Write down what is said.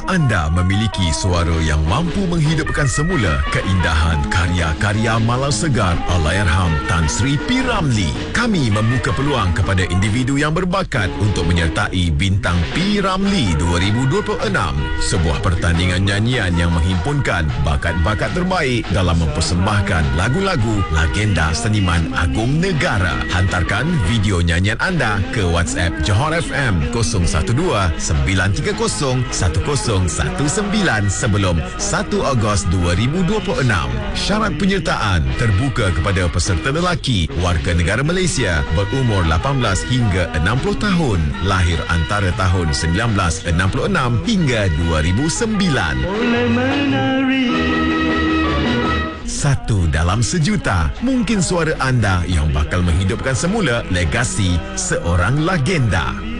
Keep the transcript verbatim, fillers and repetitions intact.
Anda memiliki suara yang mampu menghidupkan semula keindahan karya-karya Malar Segar Allahyarham Tan Sri P. Ramlee. Kami membuka peluang kepada individu yang berbakat untuk menyertai Bintang P. Ramlee dua ribu dua puluh enam, sebuah pertandingan nyanyian yang menghimpunkan bakat-bakat terbaik dalam mempersembahkan lagu-lagu legenda seniman agung negara. Hantarkan video nyanyian anda ke WhatsApp Johor F M kosong satu dua sembilan tiga kosong satu kosong satu sembilan sebelum satu Ogos dua ribu dua puluh enam. Syarat penyertaan terbuka kepada peserta lelaki warga negara Malaysia berumur lapan belas hingga enam puluh tahun, lahir antara tahun seribu sembilan ratus enam puluh enam hingga dua ribu sembilan. Satu dalam sejuta, mungkin suara anda yang bakal menghidupkan semula legasi seorang legenda.